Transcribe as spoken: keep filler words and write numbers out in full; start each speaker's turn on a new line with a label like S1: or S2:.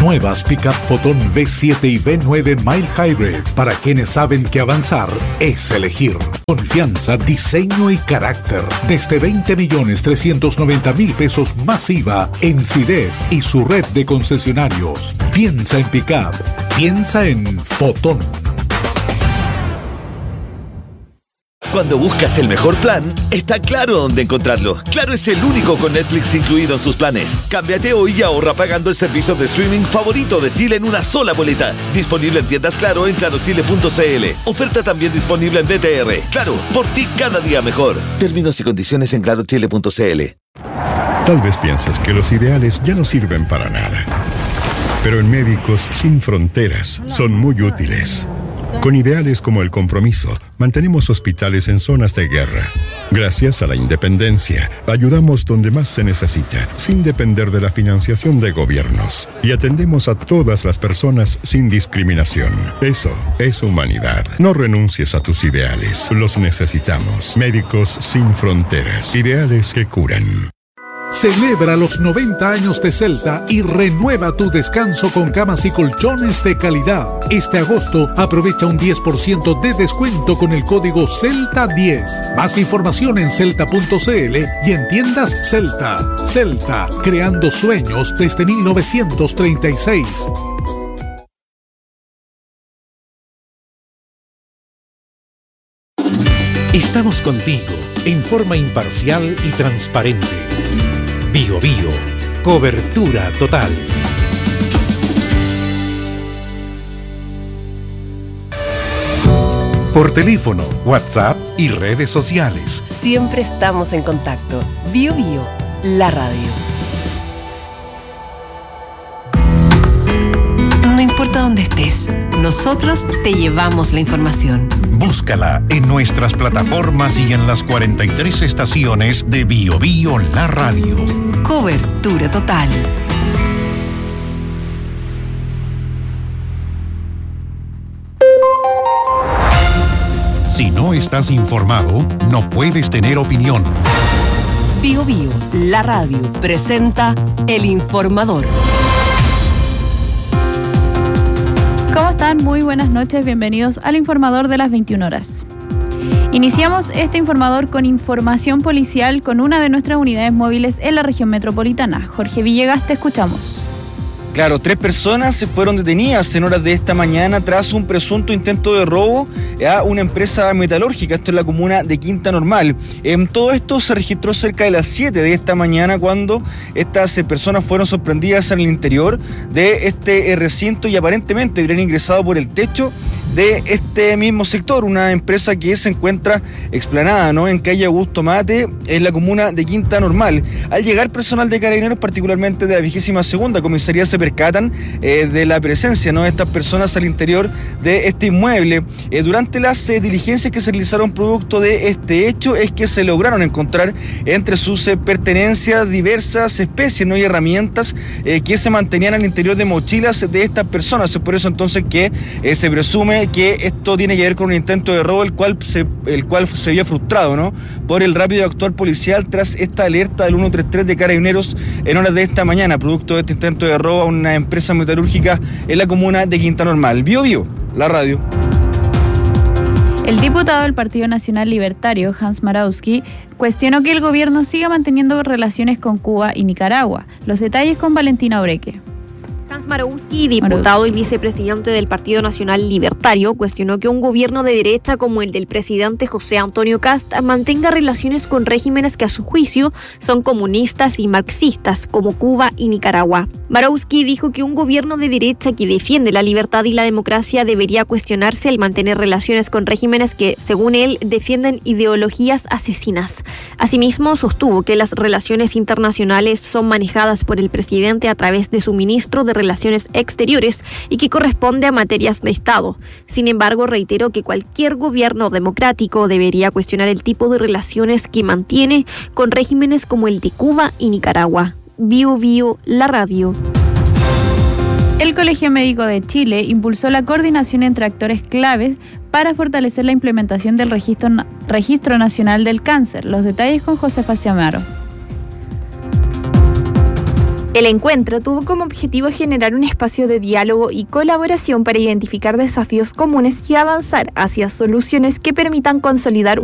S1: Nuevas Pickup Photon V siete y V nueve Mild Hybrid, para quienes saben que avanzar es elegir. Confianza, diseño y carácter. Desde veinte millones trescientos noventa mil pesos más I V A en C I D E F y su red de concesionarios. Piensa en Pickup. Piensa en Photon.
S2: Cuando buscas el mejor plan, está Claro dónde encontrarlo. Claro es el único con Netflix incluido en sus planes. Cámbiate hoy y ahorra pagando el servicio de streaming favorito de Chile en una sola boleta. Disponible en tiendas Claro en claro chile punto c l. Oferta también disponible en B T R. Claro, por ti cada día mejor. Términos y condiciones en claro chile punto c l.
S3: Tal vez pienses que los ideales ya no sirven para nada. Pero en Médicos Sin Fronteras son muy útiles. Con ideales como el compromiso, mantenemos hospitales en zonas de guerra. Gracias a la independencia, ayudamos donde más se necesita, sin depender de la financiación de gobiernos. Y atendemos a todas las personas sin discriminación. Eso es humanidad. No renuncies a tus ideales. Los necesitamos. Médicos Sin Fronteras. Ideales que curan.
S1: Celebra los noventa años de Celta y renueva tu descanso con camas y colchones de calidad. Este agosto aprovecha un diez por ciento de descuento con el código Celta diez. Más información en celta punto c l y en tiendas Celta. Celta, creando sueños desde mil novecientos treinta y seis.
S4: Estamos contigo en forma imparcial y transparente. Bio Bio, cobertura total. Por teléfono, WhatsApp y redes sociales.
S5: Siempre estamos en contacto. Bio Bio, la radio. No importa dónde estés, nosotros te llevamos la información.
S4: Búscala en nuestras plataformas y en las cuarenta y tres estaciones de Bio Bio, la radio.
S5: Cobertura total.
S4: Si no estás informado, no puedes tener opinión.
S5: Bio Bio, la radio, presenta El Informador.
S6: ¿Cómo están? Muy buenas noches, bienvenidos al Informador de las veintiuna horas. Iniciamos este informador con información policial con una de nuestras unidades móviles en la región metropolitana. Jorge Villegas, te escuchamos.
S7: Claro, tres personas se fueron detenidas en horas de esta mañana tras un presunto intento de robo a una empresa metalúrgica, esto en la comuna de Quinta Normal. En todo esto se registró cerca de las siete de esta mañana cuando estas personas fueron sorprendidas en el interior de este recinto y aparentemente habrían ingresado por el techo de este mismo sector, una empresa que se encuentra explanada, ¿no?, en calle Augusto Mate, en la comuna de Quinta Normal. Al llegar personal de Carabineros, particularmente de la vigésima segunda comisaría, se percatan eh, de la presencia, ¿no?, de estas personas al interior de este inmueble. Eh, durante las eh, diligencias que se realizaron producto de este hecho es que se lograron encontrar entre sus eh, pertenencias diversas especies, ¿no?, y herramientas eh, que se mantenían al interior de mochilas de estas personas. Es por eso entonces que eh, se presume que esto tiene que ver con un intento de robo, el cual se, el cual se vio frustrado, ¿no?, por el rápido actuar policial tras esta alerta del ciento treinta y tres de Carabineros en horas de esta mañana, producto de este intento de robo a una empresa metalúrgica en la comuna de Quinta Normal. Bio Bio, la radio.
S6: El diputado del Partido Nacional Libertario, Hans Marowski, cuestionó que el gobierno siga manteniendo relaciones con Cuba y Nicaragua. Los detalles con Valentina Obreque.
S8: Hans Marowski, diputado y vicepresidente del Partido Nacional Libertario, cuestionó que un gobierno de derecha como el del presidente José Antonio Kast mantenga relaciones con regímenes que a su juicio son comunistas y marxistas como Cuba y Nicaragua. Marowski dijo que un gobierno de derecha que defiende la libertad y la democracia debería cuestionarse al mantener relaciones con regímenes que, según él, defienden ideologías asesinas. Asimismo, sostuvo que las relaciones internacionales son manejadas por el presidente a través de su ministro de Relaciones Exteriores y que corresponde a materias de Estado. Sin embargo, reiteró que cualquier gobierno democrático debería cuestionar el tipo de relaciones que mantiene con regímenes como el de Cuba y Nicaragua. Bio Bio, la radio.
S6: El Colegio Médico de Chile impulsó la coordinación entre actores claves para fortalecer la implementación del Registro, Registro Nacional del Cáncer. Los detalles con Josefa Ciamaro.
S9: El encuentro tuvo como objetivo generar un espacio de diálogo y colaboración para identificar desafíos comunes y avanzar hacia soluciones que permitan consolidar